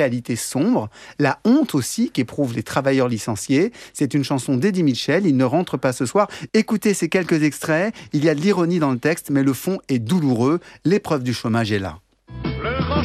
réalité sombre, la honte aussi qu'éprouvent les travailleurs licenciés. C'est une chanson d'Eddie Mitchell, il ne rentre pas ce soir. Écoutez ces quelques extraits, il y a de l'ironie dans le texte, mais le fond est douloureux. L'épreuve du chômage est là.